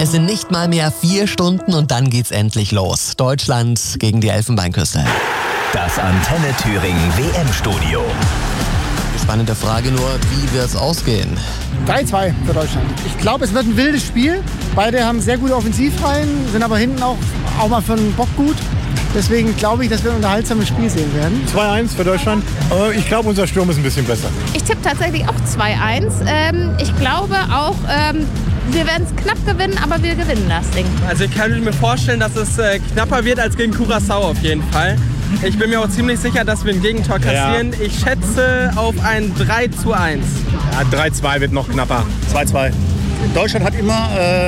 Es sind nicht mal mehr 4 Stunden und dann geht's endlich los. Deutschland gegen die Elfenbeinküste. Das Antenne Thüringen WM-Studio. Spannende Frage nur, wie wird's ausgehen? 3-2 für Deutschland. Ich glaube, es wird ein wildes Spiel. Beide haben sehr gute Offensivreihen, sind aber hinten auch mal für den Bock gut. Deswegen glaube ich, dass wir ein unterhaltsames Spiel sehen werden. 2-1 für Deutschland. Ich glaube, unser Sturm ist ein bisschen besser. Ich tippe tatsächlich auch 2-1. Ich glaube auch, wir werden es knapp gewinnen, aber wir gewinnen das Ding. Also ich kann mir vorstellen, dass es knapper wird als gegen Curaçao auf jeden Fall. Ich bin mir auch ziemlich sicher, dass wir ein Gegentor kassieren. Ja. Ich schätze auf ein 3-1. Ja, 3-2 wird noch knapper. 2-2. Deutschland hat immer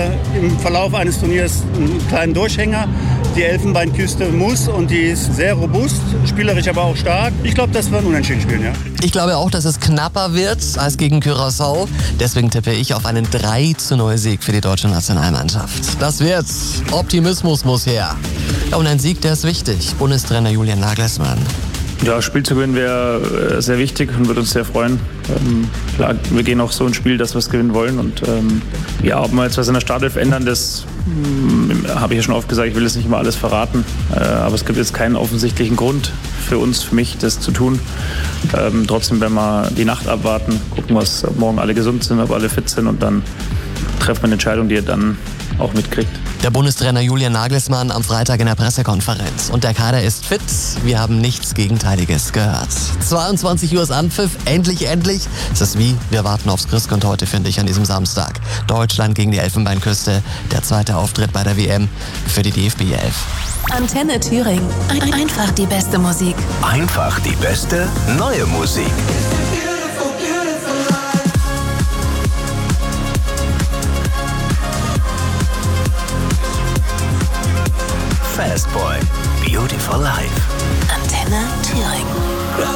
im Verlauf eines Turniers einen kleinen Durchhänger. Die Elfenbeinküste muss und die ist sehr robust, spielerisch aber auch stark. Ich glaube, dass wir ein Unentschieden spielen, ja. Ich glaube auch, dass es knapper wird als gegen Curaçao. Deswegen tippe ich auf einen 3-0 Sieg für die deutsche Nationalmannschaft. Das wird's. Optimismus muss her. Ja, und ein Sieg, der ist wichtig. Bundestrainer Julian Nagelsmann. Ja, Spiel zu gewinnen wäre sehr wichtig und würde uns sehr freuen. Klar, wir gehen auch so ins Spiel, dass wir es gewinnen wollen. Und ja, ob wir jetzt was in der Startelf ändern, das habe ich ja schon oft gesagt, ich will jetzt nicht mal alles verraten. Aber es gibt jetzt keinen offensichtlichen Grund für uns, für mich, das zu tun. Trotzdem werden wir die Nacht abwarten, gucken, ob morgen alle gesund sind, ob alle fit sind und dann treffen wir eine Entscheidung, die ihr dann auch mitkriegt. Der Bundestrainer Julian Nagelsmann am Freitag in der Pressekonferenz. Und der Kader ist fit. Wir haben nichts Gegenteiliges gehört. 22 Uhr ist Anpfiff. Endlich. Es ist wie, wir warten aufs Christkind heute, finde ich, an diesem Samstag. Deutschland gegen die Elfenbeinküste. Der zweite Auftritt bei der WM für die DFB 11. Antenne Thüringen. Einfach die beste Musik. Einfach die beste neue Musik. Fastboy, Beautiful Life.